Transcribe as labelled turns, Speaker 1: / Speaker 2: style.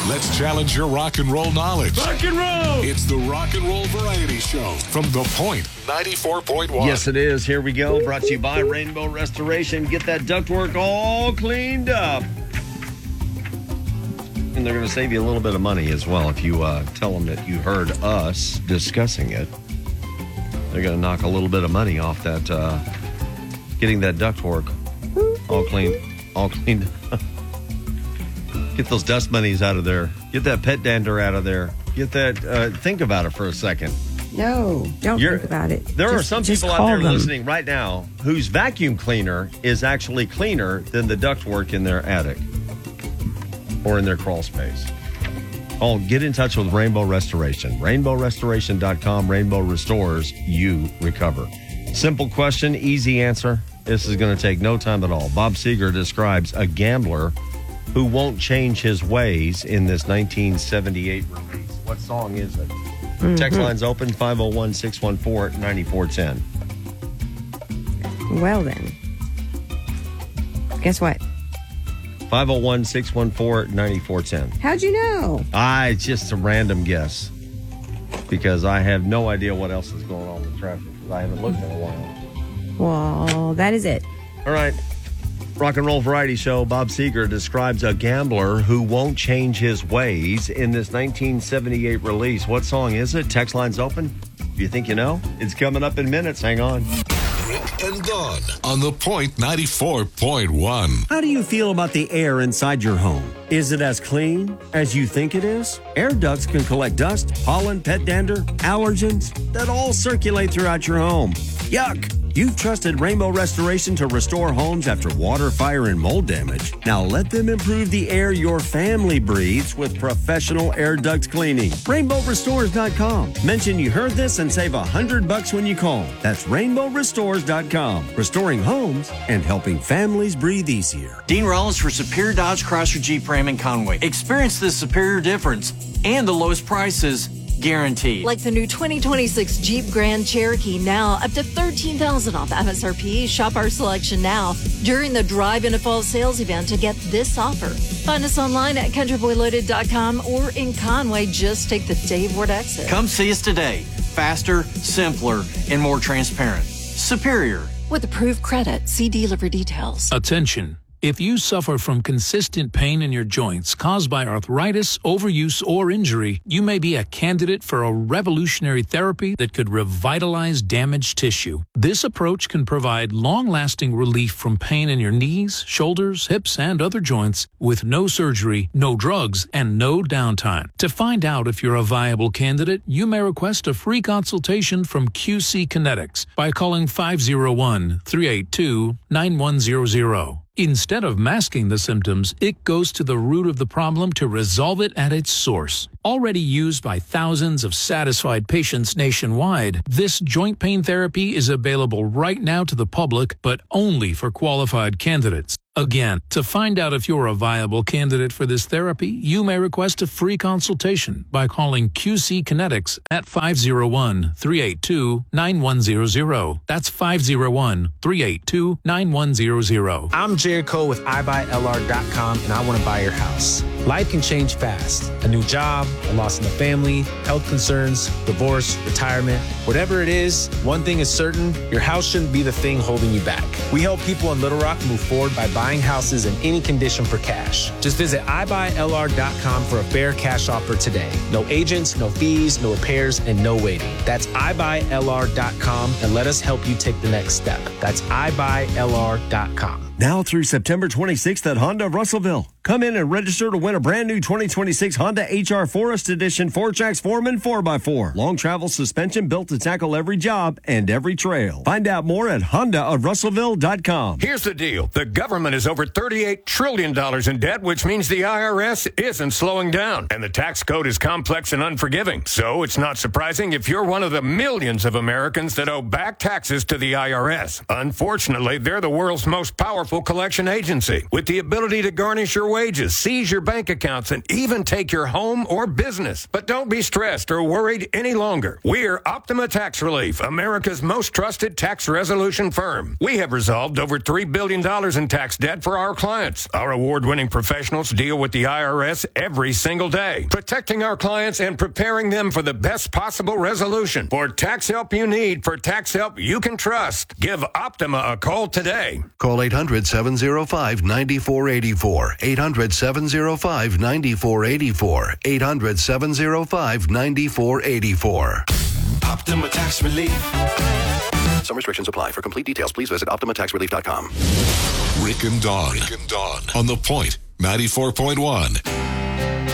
Speaker 1: Let's challenge your rock and roll knowledge.
Speaker 2: Rock and roll!
Speaker 1: It's the Rock and Roll Variety Show from The Point 94.1.
Speaker 3: Yes, it is. Here we go. Brought to you by Rainbow Restoration. Get that ductwork all cleaned up. And they're going to save you a little bit of money as well if you tell them that you heard us discussing it. They're going to knock a little bit of money off that, getting that ductwork all cleaned. Get those dust bunnies out of there. Get that pet dander out of there. Get that, think about it for a second.
Speaker 4: No, don't think about it.
Speaker 3: There are some people out there listening right now whose vacuum cleaner is actually cleaner than the ductwork in their attic or in their crawl space. Oh, get in touch with Rainbow Restoration. RainbowRestoration.com. Rainbow restores, you recover. Simple question, easy answer. This is going to take no time at all. Bob Seger describes a gambler who won't change his ways in this 1978 release. What song is it? Mm-hmm. Text line's open, 501-614-9410.
Speaker 4: Well, then. Guess what?
Speaker 3: 501-614-9410.
Speaker 4: How'd you know?
Speaker 3: It's just a random guess because I have no idea what else is going on with traffic because I haven't looked in a while.
Speaker 4: Well, that is it.
Speaker 3: All right. Rock and Roll Variety Show. Bob Seger describes a gambler who won't change his ways in this 1978 release. What song is it? Text line's open. If you think you know, it's coming up in minutes. Hang on.
Speaker 1: Rick and Dawn on The Point 94.1.
Speaker 5: How do you feel about the air inside your home? Is it as clean as you think it is? Air ducts can collect dust, pollen, pet dander, allergens that all circulate throughout your home. Yuck! You've trusted Rainbow Restoration to restore homes after water, fire, and mold damage. Now let them improve the air your family breathes with professional air duct cleaning. RainbowRestores.com. Mention you heard this and save $100 when you call. That's RainbowRestores.com. Restoring homes and helping families breathe easier.
Speaker 6: Dean Rollins for Superior Dodge Chrysler Jeep Ram in Conway. Experience the superior difference and the lowest prices guaranteed.
Speaker 7: Like the new 2026 Jeep Grand Cherokee, now up to $13,000 off MSRP. Shop our selection now during the Drive Into Fall sales event to get this offer. Find us online at countryboyloaded.com or in Conway. Just take the Dave Ward exit.
Speaker 6: Come see us today. Faster, simpler, and more transparent. Superior.
Speaker 7: With approved credit, see dealer for details.
Speaker 8: Attention. If you suffer from consistent pain in your joints caused by arthritis, overuse, or injury, you may be a candidate for a revolutionary therapy that could revitalize damaged tissue. This approach can provide long-lasting relief from pain in your knees, shoulders, hips, and other joints with no surgery, no drugs, and no downtime. To find out if you're a viable candidate, you may request a free consultation from QC Kinetics by calling 501-382-9100. Instead of masking the symptoms, it goes to the root of the problem to resolve it at its source. Already used by thousands of satisfied patients nationwide, this joint pain therapy is available right now to the public, but only for qualified candidates. Again, to find out if you're a viable candidate for this therapy, you may request a free consultation by calling QC Kinetics at 501-382-9100. That's 501-382-9100.
Speaker 9: I'm Jared Cole with iBuyLR.com, and I want to buy your house. Life can change fast. A new job, a loss in the family, health concerns, divorce, retirement. Whatever it is, one thing is certain, your house shouldn't be the thing holding you back. We help people in Little Rock move forward by buying houses in any condition for cash. Just visit iBuyLR.com for a fair cash offer today. No agents, no fees, no repairs, and no waiting. That's iBuyLR.com, and let us help you take the next step. That's iBuyLR.com.
Speaker 5: Now through September 26th at Honda Russellville. Come in and register to win a brand new 2026 Honda HR Forest Edition 4-Tracks Foreman 4x4. Long travel suspension built to tackle every job and every trail. Find out more at HondaofRussellville.com.
Speaker 10: Here's the deal. The government is over $38 trillion in debt, which means the IRS isn't slowing down. And the tax code is complex and unforgiving. So it's not surprising if you're one of the millions of Americans that owe back taxes to the IRS. Unfortunately, they're the world's most powerful powerful collection agency with the ability to garnish your wages, seize your bank accounts, and even take your home or business. But don't be stressed or worried any longer. We're Optima Tax Relief, America's most trusted tax resolution firm. We have resolved over $3 billion in tax debt for our clients. Our award-winning professionals deal with the IRS every single day, protecting our clients and preparing them for the best possible resolution. For tax help you need, for tax help you can trust, give Optima a call today.
Speaker 2: Call 800-705-9484. 800-705-9484. 800-705-9484.
Speaker 11: Optima Tax Relief.
Speaker 2: Some restrictions apply. For complete details, please visit OptimaTaxRelief.com.
Speaker 1: Rick and Dawn. On The Point, 94.1.